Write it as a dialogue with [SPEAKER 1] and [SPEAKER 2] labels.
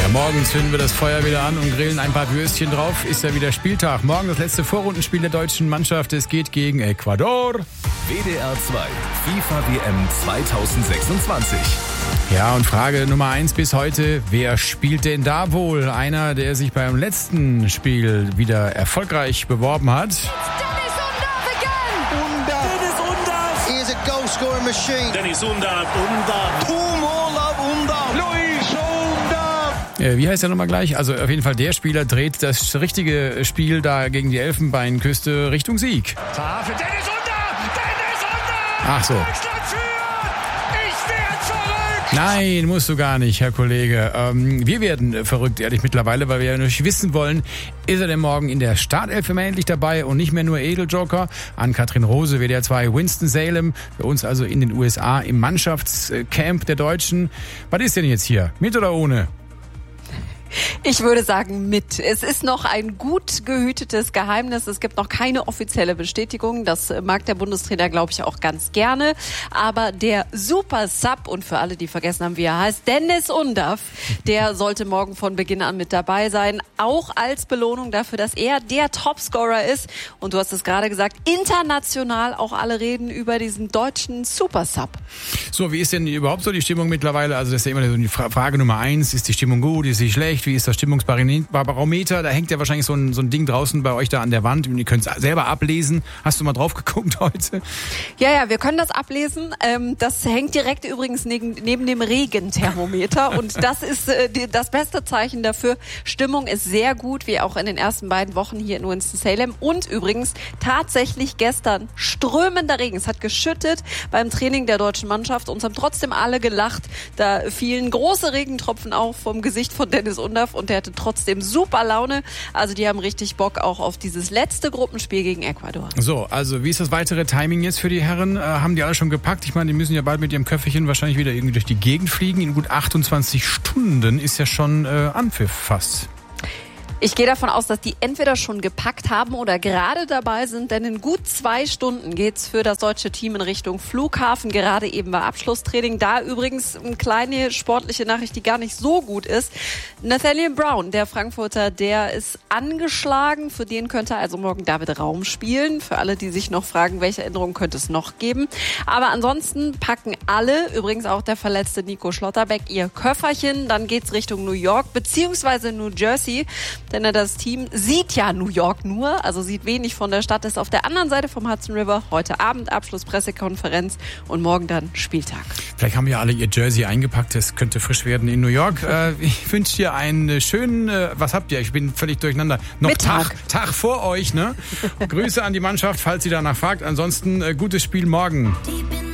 [SPEAKER 1] Ja, morgen zünden wir das Feuer wieder an und grillen ein paar Würstchen drauf. Ist ja wieder Spieltag. Morgen das letzte Vorrundenspiel der deutschen Mannschaft. Es geht gegen Ecuador.
[SPEAKER 2] WDR 2, FIFA WM 2026.
[SPEAKER 1] Ja, und Frage Nummer 1 bis heute. Wer spielt denn da wohl? Einer, der sich beim letzten Spiel wieder erfolgreich beworben hat.
[SPEAKER 3] He is a goal-scoring machine.
[SPEAKER 4] Dennis Undav, Undav. Luis Undav.
[SPEAKER 1] Wie heißt der nochmal gleich? Also auf jeden Fall der Spieler dreht das richtige Spiel da gegen die Elfenbeinküste Richtung Sieg.
[SPEAKER 4] Tar für Dennis Undav. Dennis Undav.
[SPEAKER 1] Ach so.
[SPEAKER 4] Deutschland führt. Ich werd verrückt.
[SPEAKER 1] Nein, musst du gar nicht, Herr Kollege. Wir werden verrückt, ehrlich, mittlerweile, weil wir ja natürlich wissen wollen, ist er denn morgen in der Startelf immer endlich dabei und nicht mehr nur Edeljoker? Ann-Kathrin Rose, WDR 2, Winston-Salem, bei uns also in den USA im Mannschaftscamp der Deutschen. Was ist denn jetzt hier? Mit oder ohne?
[SPEAKER 5] Ich würde sagen mit. Es ist noch ein gut gehütetes Geheimnis. Es gibt noch keine offizielle Bestätigung. Das mag der Bundestrainer, glaube ich, auch ganz gerne. Aber der Super Sub, und für alle, die vergessen haben, wie er heißt, Dennis Undav, der sollte morgen von Beginn an mit dabei sein. Auch als Belohnung dafür, dass er der Topscorer ist. Und du hast es gerade gesagt, international auch alle reden über diesen deutschen Super Sub.
[SPEAKER 1] So, wie ist denn überhaupt so die Stimmung mittlerweile? Also das ist ja immer so die Frage Nummer 1. Ist die Stimmung gut? Ist sie schlecht? Wie ist das Stimmungsbarometer? Da hängt ja wahrscheinlich so ein Ding draußen bei euch da an der Wand. Und ihr könnt es selber ablesen. Hast du mal drauf geguckt heute?
[SPEAKER 5] Ja, wir können das ablesen. Das hängt direkt übrigens neben dem Regenthermometer. Und das ist das beste Zeichen dafür. Stimmung ist sehr gut, wie auch in den ersten beiden Wochen hier in Winston-Salem. Und übrigens tatsächlich gestern strömender Regen. Es hat geschüttet beim Training der deutschen Mannschaft. Uns haben trotzdem alle gelacht. Da fielen große Regentropfen auf vom Gesicht von Dennis Undav und der hatte trotzdem super Laune. Also die haben richtig Bock auch auf dieses letzte Gruppenspiel gegen Ecuador.
[SPEAKER 1] So, also wie ist das weitere Timing jetzt für die Herren? Haben die alle schon gepackt? Ich meine, die müssen ja bald mit ihrem Köfferchen wahrscheinlich wieder irgendwie durch die Gegend fliegen. In gut 28 Stunden ist ja schon Anpfiff fast.
[SPEAKER 5] Ich gehe davon aus, dass die entweder schon gepackt haben oder gerade dabei sind, denn in gut 2 Stunden geht's für das deutsche Team in Richtung Flughafen. Gerade eben war Abschlusstraining. Da übrigens eine kleine sportliche Nachricht, die gar nicht so gut ist. Nathaniel Brown, der Frankfurter, der ist angeschlagen. Für den könnte also morgen David Raum spielen. Für alle, die sich noch fragen, welche Änderungen könnte es noch geben. Aber ansonsten packen alle, übrigens auch der verletzte Nico Schlotterbeck, ihr Köfferchen. Dann geht's Richtung New York bzw. New Jersey. Denn das Team sieht ja New York nur, also sieht wenig von der Stadt, ist auf der anderen Seite vom Hudson River. Heute Abend Abschlusspressekonferenz und morgen dann Spieltag.
[SPEAKER 1] Vielleicht haben ja alle ihr Jersey eingepackt, es könnte frisch werden in New York. Ich wünsche dir einen schönen, was habt ihr? Ich bin völlig durcheinander. Noch Tag vor euch, ne? Grüße an die Mannschaft, falls sie danach fragt. Ansonsten gutes Spiel morgen.